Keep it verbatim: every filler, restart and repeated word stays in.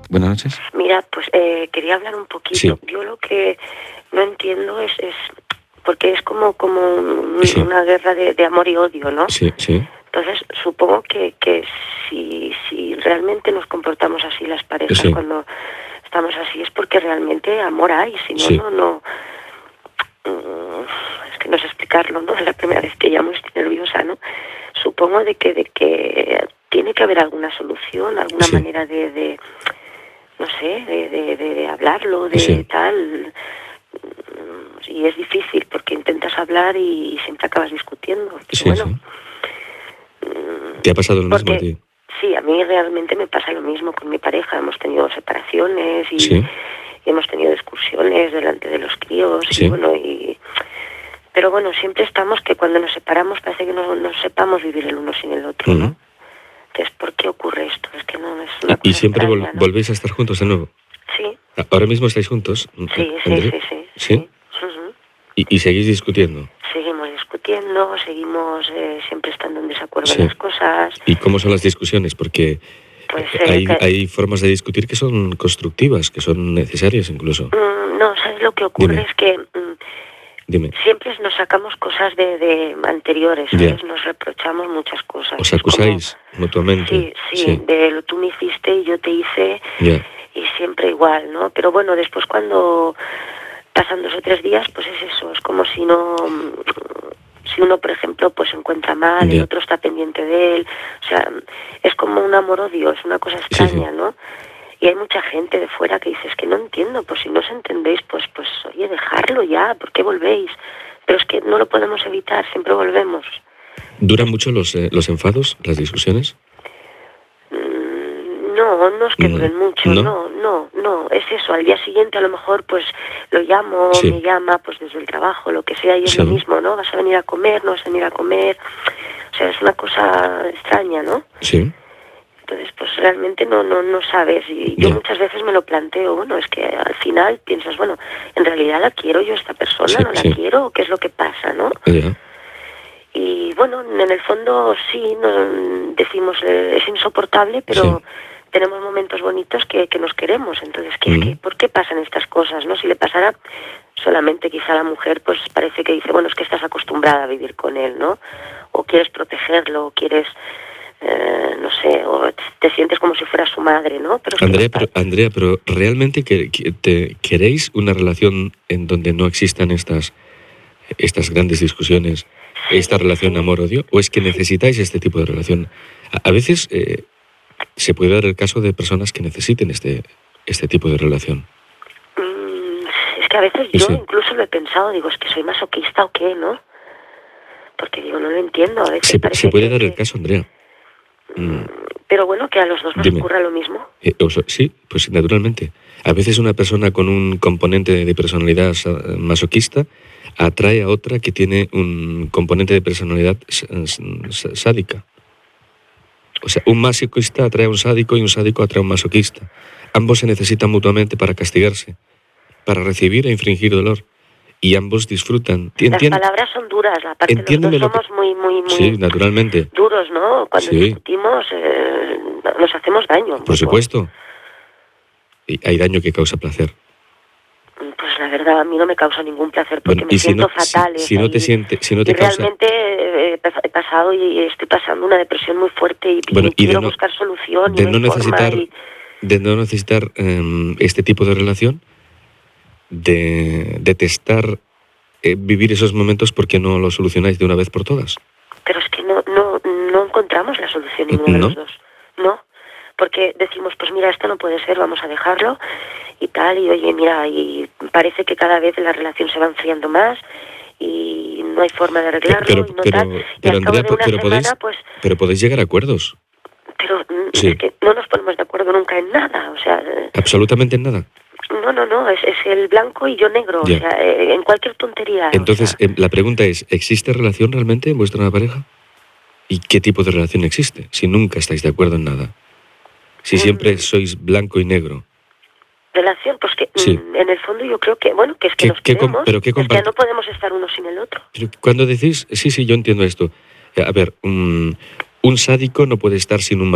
Buenas noches. Mira, pues eh, quería hablar un poquito. Sí. Yo lo que no entiendo es, es porque es como como un, Sí. una guerra de, de amor y odio, ¿no? Sí, sí. Entonces, supongo que, que si, si realmente nos comportamos así las parejas Sí. cuando estamos así es porque realmente amor hay, si no, Sí. no, no... Es que no sé explicarlo, ¿no? Es la primera vez que llamo, estoy nerviosa, ¿no? Supongo de que, de que tiene que haber alguna solución, alguna Sí. manera de... de no sé, de, de, de, de hablarlo, de Sí. tal... Y es difícil porque intentas hablar y siempre acabas discutiendo. Pero Sí, bueno, sí. ¿Te ha pasado lo mismo a porque, ti? sí, a mí realmente me pasa lo mismo con mi pareja. Hemos tenido separaciones y, Sí. y hemos tenido discusiones delante de los críos. Sí. Y bueno, y... Pero bueno, siempre estamos que cuando nos separamos parece que no, no sepamos vivir el uno sin el otro, ¿no? Ujú. Entonces, ¿por qué ocurre esto? Es que no es una ¿Y, y cosa siempre vol- extraña, ¿no? volvéis a estar juntos de nuevo? Sí, ¿Ahora mismo estáis juntos, sí, sí, André? sí, sí. ¿Sí? sí. Ujú. ¿Y, y seguís discutiendo? Seguimos discutiendo, seguimos eh, siempre estando en desacuerdo Sí. en las cosas. ¿Y cómo son las discusiones? Porque Pues eh, eh, hay, que- hay formas de discutir que son constructivas, que son necesarias incluso. Mm, no, ¿sabes lo que ocurre? Dime. Es que mm, Dime. siempre nos sacamos cosas de, de anteriores, Ya. ¿sabes? Nos reprochamos muchas cosas. ¿Os Es como- acusáis mutuamente? Sí, sí, Sí. de lo tú me hiciste y yo te hice Ya. y siempre igual, ¿no? Pero bueno, después cuando pasan dos o tres días, pues es eso, es como si no... Si uno, por ejemplo, pues se encuentra mal, Ya. el otro está pendiente de él, o sea, es como un amor-odio, es una cosa Sí, extraña, sí. ¿no? Y hay mucha gente de fuera que dice, es que no entiendo, pues si no os entendéis, pues, pues oye, dejarlo ya, ¿por qué volvéis? Pero es que no lo podemos evitar, siempre volvemos. ¿Duran mucho los, eh, los enfados, las discusiones? Mm, No, no es que Mm, duren mucho, ¿no? no, no, no, es eso, al día siguiente a lo mejor pues lo llamo, Sí. me llama pues desde el trabajo, lo que sea, y es Sí. lo mismo, ¿no? Vas a venir a comer, no vas a venir a comer, o sea, es una cosa extraña, ¿no? Sí. Entonces, pues realmente no no no sabes. Y yo Ya. muchas veces me lo planteo. Bueno, es que al final piensas, bueno, en realidad la quiero yo a esta persona, Sí, no la sí. quiero, ¿qué es lo que pasa, no? Ya. Y bueno, en el fondo sí, no, decimos, eh, es insoportable, pero Sí. tenemos momentos bonitos que, que nos queremos. Entonces, ¿qué, Mm. qué- ¿por qué pasan estas cosas, no? Si le pasara solamente quizá a la mujer, pues parece que dice, bueno, es que estás acostumbrada a vivir con él, ¿no? O quieres protegerlo, o quieres... Eh, no sé, o te sientes como si fuera su madre, ¿no? Pero es que Andrea, no pero, pasa. Andrea, pero ¿realmente que, que te, queréis una relación en donde no existan estas, estas grandes discusiones, Sí, esta relación sí. amor-odio? ¿O es que necesitáis este tipo de relación? A, a veces eh, se puede dar el caso de personas que necesiten este, este tipo de relación. Mm, es que a veces Y yo sí. incluso lo he pensado, digo, es que soy masoquista o qué, ¿no? Porque digo, no lo entiendo, a veces Se, parece se puede que, dar el que- caso, Andrea. Mm, Pero bueno, que a los dos nos Dime. ocurra lo mismo. eh, o sea, sí, pues naturalmente. A veces una persona con un componente de personalidad sa- masoquista atrae a otra que tiene un componente de personalidad s- s- sádica. O sea, un masoquista atrae a un sádico y un sádico atrae a un masoquista. Ambos se necesitan mutuamente para castigarse, para recibir e infringir dolor. Y ambos disfrutan. Ti- Las entien- palabras son duras, aparte los dos entiéndeme lo que- somos muy, muy, muy Sí, naturalmente. duros, ¿no? Cuando Sí. discutimos eh, nos hacemos daño. Por supuesto. Y hay daño que causa placer. Pues la verdad, a mí no me causa ningún placer porque Bueno, me y si siento no, si, fatal. si no te y, siente, si no y te causa, realmente eh, he pas- he pasado y estoy pasando una depresión muy fuerte y, Bueno, y y de quiero no- buscar solución y de no no hay forma. necesitar, Y, de no necesitar em, este tipo de relación, de detestar eh, vivir esos momentos porque no lo solucionáis de una vez por todas. pero es que no, no, no encontramos la solución ninguno de ¿No? los dos. No, porque decimos, pues mira, esto no puede ser, vamos a dejarlo y tal, y oye, mira, y parece que cada vez la relación se va enfriando más y no hay forma de arreglarlo Pero, y no pero, tal. Y pero al cabo Andrea, de una pero semana, podéis, pues, pero podéis llegar a acuerdos. pero mm, Sí. es que no nos ponemos de acuerdo nunca en nada, o sea... eh, Absolutamente en nada. No, no, no, es, es el blanco y yo negro, Ya. o sea, eh, en cualquier tontería. Entonces, o sea, em, la pregunta es, ¿existe relación realmente en vuestra pareja? ¿Y qué tipo de relación existe? Si nunca estáis de acuerdo en nada. Si siempre Mm. sois blanco y negro. relación, pues que Sí. mm, en el fondo yo creo que, bueno, que es que ¿Qué- nos qué com- queremos, pero qué es que comparte- no podemos estar uno sin el otro. Pero cuando decís, sí, sí, yo entiendo esto. A ver, un, un sádico no puede estar sin un